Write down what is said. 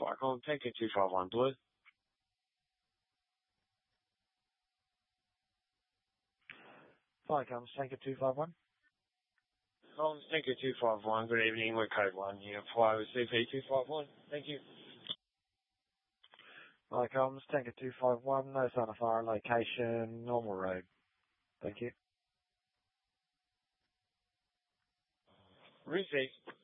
Flycom, Tanker 251 Blue. Flycom, Tanker 251. Tanker 251, good evening, we're code 1 here, fly with CP251, thank you. Flycom, Tanker 251, no sign of fire, location, normal road. Thank you. Receive.